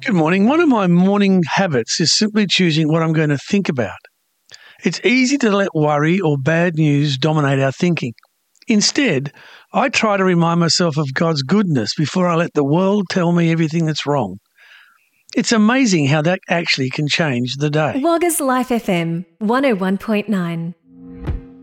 Good morning. One of my morning habits is simply choosing what I'm going to think about. It's easy to let worry or bad news dominate our thinking. Instead, I try to remind myself of God's goodness before I let the world tell me everything that's wrong. It's amazing how that actually can change the day. Woggers Life FM 101.9